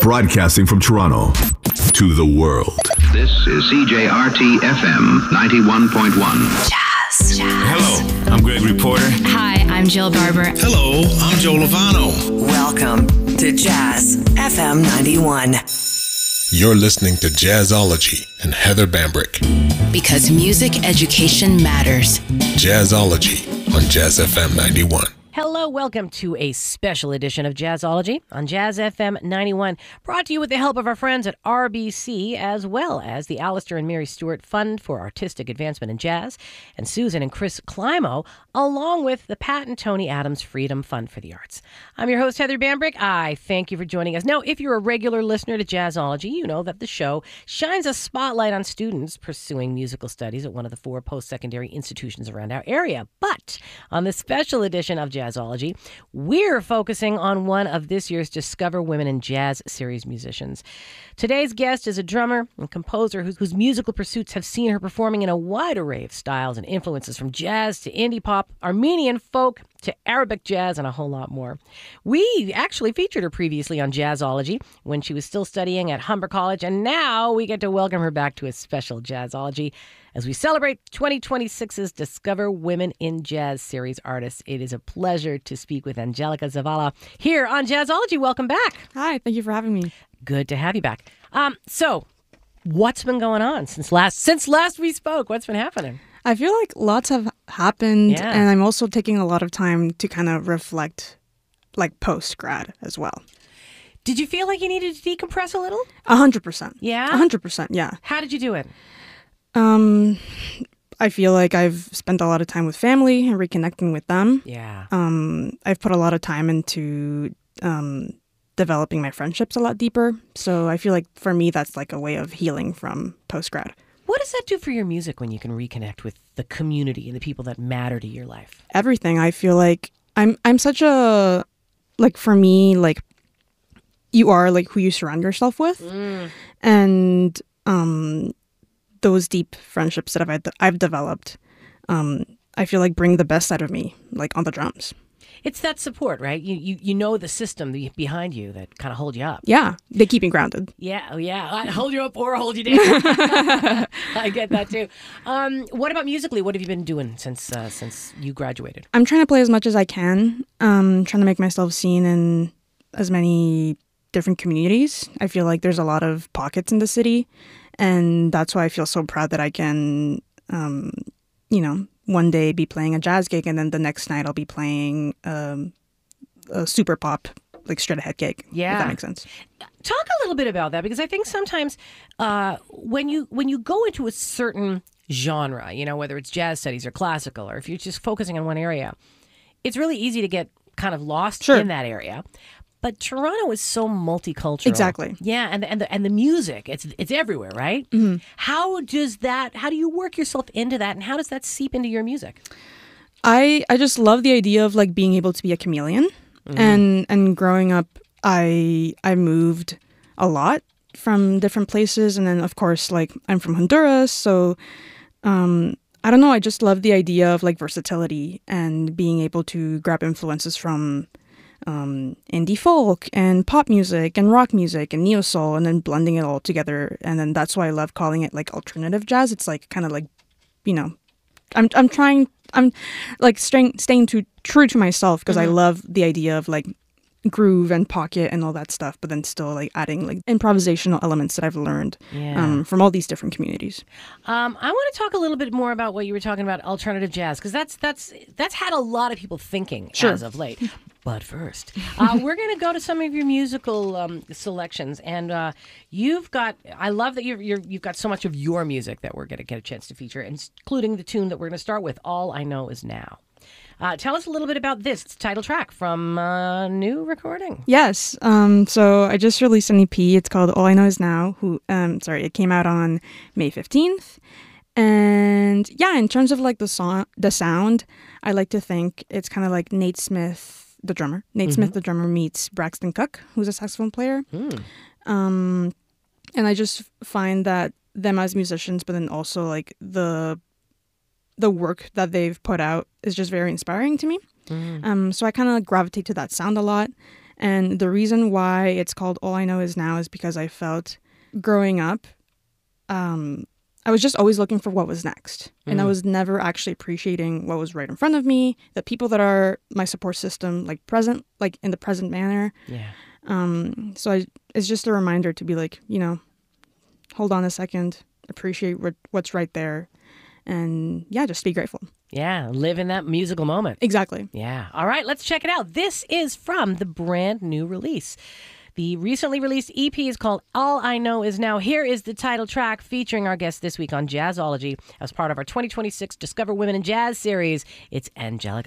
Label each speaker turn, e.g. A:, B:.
A: Broadcasting from Toronto to the world.
B: This is CJRT FM 91.1.
C: Jazz.
D: Hello, I'm Gregory Porter.
C: Hi, I'm Jill Barber.
D: Hello, I'm Joe Lovano.
E: Welcome to Jazz FM 91.
D: You're listening to Jazzology and Heather Bambrick.
C: Because music education matters.
D: Jazzology on Jazz FM 91.
F: Hello, welcome to a special edition of Jazzology on Jazz FM 91, brought to you with the help of our friends at RBC, as well as the Alistair and Mary Stewart Fund for Artistic Advancement in Jazz, and Susan and Chris Climo, along with the Pat and Tony Adams Freedom Fund for the Arts. I'm your host, Heather Bambrick. I thank you for joining us. Now, if you're a regular listener to Jazzology, you know that the show shines a spotlight on students pursuing musical studies at one of the 4 post-secondary institutions around our area. But on this special edition of Jazzology, we're focusing on one of this year's Discover Women in Jazz series musicians. Today's guest is a drummer and composer whose musical pursuits have seen her performing in a wide array of styles and influences, from jazz to indie pop, Armenian folk to Arabic jazz, and a whole lot more. We actually featured her previously on Jazzology when she was still studying at Humber College, and now we get to welcome her back to a special Jazzology as we celebrate 2026's Discover Women in Jazz series artists. It is a pleasure to speak with Angelica Zavala here on Jazzology. Welcome back.
G: Hi, thank you for having me.
F: Good to have you back. So what's been going on since last we spoke? What's been happening?
G: I feel like lots have happened,
F: Yeah.
G: and I'm also taking a lot of time to kind of reflect, like post-grad as well.
F: Did you feel like you needed to decompress a little?
G: 100%.
F: Yeah?
G: 100%, yeah.
F: How did you do it?
G: I feel like I've spent a lot of time with family and reconnecting with them.
F: Yeah.
G: I've put a lot of time into developing my friendships a lot deeper. So I feel like for me, that's like a way of healing from post-grad.
F: What does that do for your music when you can reconnect with the community and the people that matter to your life?
G: Everything. I feel like I'm such a, like, for me, like, you are like who you surround yourself with. And those deep friendships that I've developed, I feel like bring the best out of me, like on the drums.
F: It's that support, right? You know the system behind you that kind of hold you up.
G: Yeah, they keep me grounded.
F: Yeah, oh yeah. I hold you up or hold you down. I get that too. What about musically? What have you been doing since you graduated?
G: I'm trying to play as much as I can. Trying to make myself seen in as many different communities. I feel like there's a lot of pockets in the city, and that's why I feel so proud that I can, one day be playing a jazz gig, and then the next night I'll be playing a super pop, like straight ahead gig.
F: Yeah.
G: If that makes sense.
F: Talk a little bit about that, because I think sometimes when you go into a certain genre, whether it's jazz studies or classical, or if you're just focusing on one area, it's really easy to get kind of lost in that area. But Toronto is so multicultural.
G: Exactly.
F: Yeah, and the music, it's everywhere, right?
G: Mm-hmm.
F: How do you work yourself into that, and how does that seep into your music?
G: I just love the idea of like being able to be a chameleon. And growing up, I moved a lot from different places, and then of course, like, I'm from Honduras, so I don't know, I just love the idea of like versatility and being able to grab influences from indie folk and pop music and rock music and neo soul, and then blending it all together. And then that's why I love calling it like alternative jazz. It's like kind of like, I'm like staying true to myself, because I love the idea of like groove and pocket and all that stuff, but then still like adding like improvisational elements that I've learned from all these different communities.
F: I want to talk a little bit more about what you were talking about, alternative jazz, because that's had a lot of people thinking as of late. But first, we're going to go to some of your musical selections, and I love that you've got so much of your music that we're going to get a chance to feature, including the tune that we're going to start with, All I Know Is Now. Tell us a little bit about this. It's a title track from a new recording.
G: Yes. So I just released an EP. It's called All I Know Is Now. It came out on May 15th. And yeah, in terms of like the sound, I like to think it's kind of like Nate Smith, the drummer. Smith, the drummer, meets Braxton Cook, who's a saxophone player. And I just find that them as musicians, but then also like the work that they've put out is just very inspiring to me. So I kind of gravitate to that sound a lot. And the reason why it's called All I Know Is Now is because I felt growing up, I was just always looking for what was next. And I was never actually appreciating what was right in front of me, the people that are my support system, like present, like in the present manner.
F: Yeah.
G: So it's just a reminder to be like, hold on a second, appreciate what's right there. And yeah, just be grateful.
F: Yeah, live in that musical moment.
G: Exactly.
F: Yeah. All right, let's check it out. This is from the brand new release. The recently released EP is called All I Know Is Now. Here is the title track featuring our guest this week on Jazzology as part of our 2026 Discover Women in Jazz series. It's Angelica